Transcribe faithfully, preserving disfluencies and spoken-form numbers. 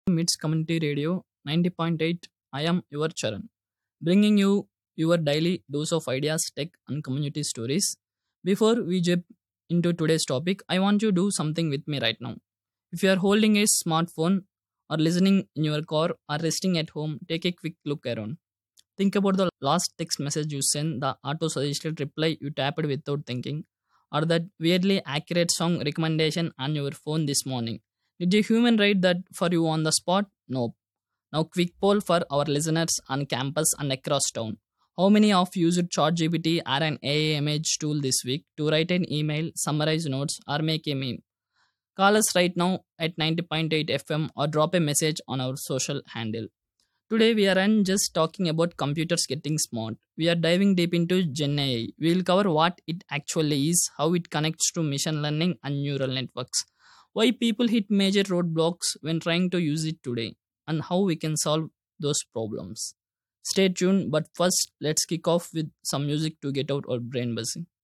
Meets Community Radio ninety point eight. I am your Charan, bringing you your daily dose of ideas, tech, and community stories. Before we jump into today's topic, I want you to do something with me right now. If you are holding a smartphone or listening in your car or resting at home, take a quick look around. Think about the last text message you sent, the auto suggested reply you tapped without thinking, or that weirdly accurate song recommendation on your phone this morning. Did a human write that for you on the spot? No. Now, quick poll for our listeners on campus and across town. How many of you used ChatGPT or an A I image tool this week to write an email, summarize notes, or make a meme? Call us right now at ninety point eight F M or drop a message on our social handle. Today, we aren't just talking about computers getting smart. We are diving deep into Gen A I. We will cover what it actually is, how it connects to machine learning and neural networks, why people hit major roadblocks when trying to use it today, and how we can solve those problems. Stay tuned, but first, let's kick off with some music to get out our brain buzzing.